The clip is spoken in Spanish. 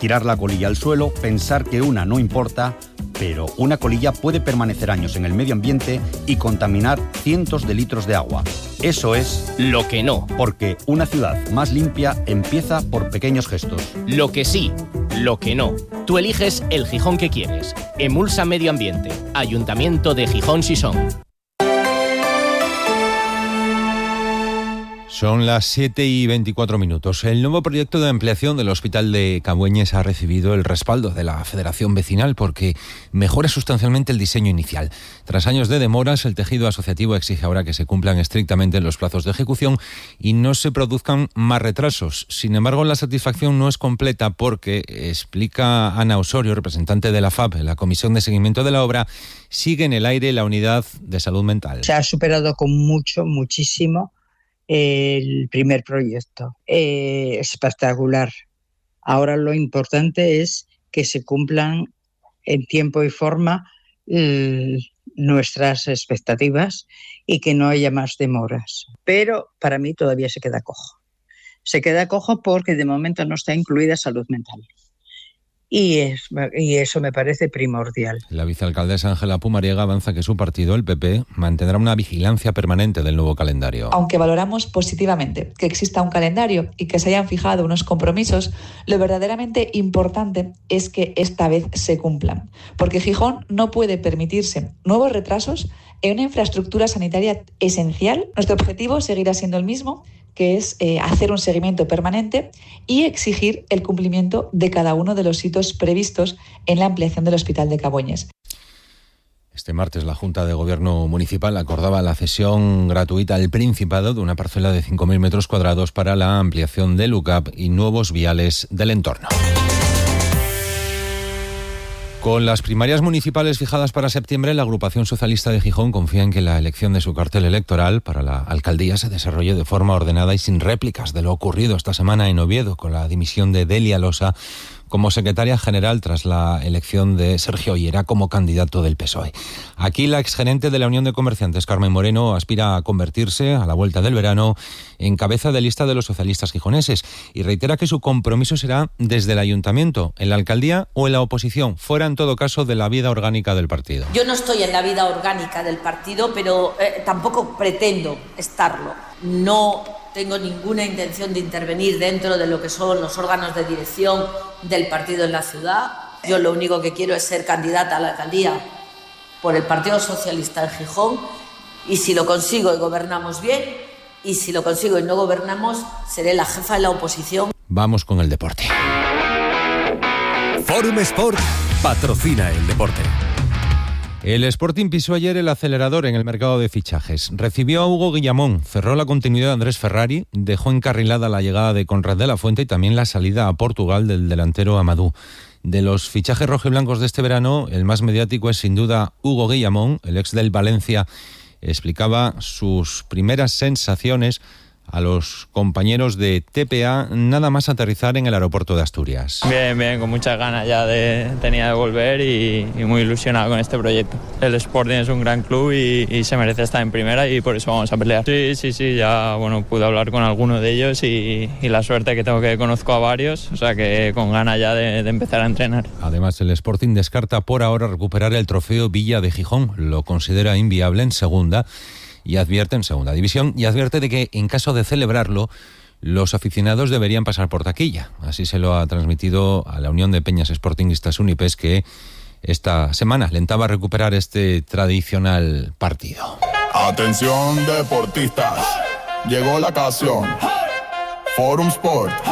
tirar la colilla al suelo, pensar que una no importa, pero una colilla puede permanecer años en el medio ambiente y contaminar cientos de litros de agua. Eso es lo que no. Porque una ciudad más limpia empieza por pequeños gestos. Lo que sí, lo que no. Tú eliges el Gijón que quieres. Emulsa Medio Ambiente. Ayuntamiento de Gijón Sison. Son las 7:24. El nuevo proyecto de ampliación del Hospital de Cabueñes ha recibido el respaldo de la Federación Vecinal porque mejora sustancialmente el diseño inicial. Tras años de demoras, el tejido asociativo exige ahora que se cumplan estrictamente los plazos de ejecución y no se produzcan más retrasos. Sin embargo, la satisfacción no es completa porque, explica Ana Osorio, representante de la FAP, la Comisión de Seguimiento de la Obra, sigue en el aire la unidad de salud mental. Se ha superado con muchísimo el primer proyecto. Espectacular. Ahora lo importante es que se cumplan en tiempo y forma nuestras expectativas y que no haya más demoras. Pero para mí todavía se queda cojo. Se queda cojo porque de momento no está incluida salud mental. Y eso me parece primordial. La vicealcaldesa Ángela Pumariega avanza que su partido, el PP, mantendrá una vigilancia permanente del nuevo calendario. Aunque valoramos positivamente que exista un calendario y que se hayan fijado unos compromisos, lo verdaderamente importante es que esta vez se cumplan. Porque Gijón no puede permitirse nuevos retrasos en una infraestructura sanitaria esencial. Nuestro objetivo seguirá siendo el mismo, que es hacer un seguimiento permanente y exigir el cumplimiento de cada uno de los hitos previstos en la ampliación del Hospital de Cabueñes. Este martes la Junta de Gobierno Municipal acordaba la cesión gratuita al Principado de una parcela de 5.000 metros cuadrados para la ampliación del UCAP y nuevos viales del entorno. Con las primarias municipales fijadas para septiembre, la agrupación socialista de Gijón confía en que la elección de su cartel electoral para la alcaldía se desarrolle de forma ordenada y sin réplicas de lo ocurrido esta semana en Oviedo con la dimisión de Delia Losa como secretaria general tras la elección de Sergio Ollera como candidato del PSOE. Aquí la exgerente de la Unión de Comerciantes, Carmen Moreno, aspira a convertirse, a la vuelta del verano, en cabeza de lista de los socialistas gijoneses y reitera que su compromiso será desde el ayuntamiento, en la alcaldía o en la oposición, fuera en todo caso de la vida orgánica del partido. Yo no estoy en la vida orgánica del partido, pero tampoco pretendo estarlo. No tengo ninguna intención de intervenir dentro de lo que son los órganos de dirección del partido en la ciudad. Yo lo único que quiero es ser candidata a la alcaldía por el Partido Socialista en Gijón y si lo consigo y gobernamos bien y si lo consigo y no gobernamos seré la jefa de la oposición. Vamos con el deporte. Forum Sport patrocina el deporte. El Sporting pisó ayer el acelerador en el mercado de fichajes. Recibió a Hugo Guillamón, cerró la continuidad de Andrés Ferrari, dejó encarrilada la llegada de Conrad de la Fuente y también la salida a Portugal del delantero Amadou. De los fichajes rojiblancos de este verano, el más mediático es sin duda Hugo Guillamón. El ex del Valencia explicaba sus primeras sensaciones a los compañeros de TPA nada más aterrizar en el aeropuerto de Asturias. Bien, con muchas ganas ya tenía de volver y muy ilusionado con este proyecto. El Sporting es un gran club y se merece estar en primera y por eso vamos a pelear. Sí, ya pude hablar con alguno de ellos y la suerte que tengo que conozco a varios, o sea que con ganas ya de empezar a entrenar. Además, el Sporting descarta por ahora recuperar el trofeo Villa de Gijón, lo considera inviable en segunda división y advierte de que en caso de celebrarlo los aficionados deberían pasar por taquilla. Así se lo ha transmitido a la Unión de Peñas Sportingistas Unipes, que esta semana alentaba a recuperar este tradicional partido. Atención deportistas, llegó la ocasión. Forum Sport